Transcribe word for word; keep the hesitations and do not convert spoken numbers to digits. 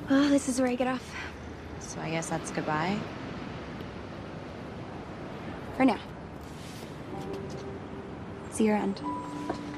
Well, this is where I get off. So I guess that's goodbye? For now. See you around.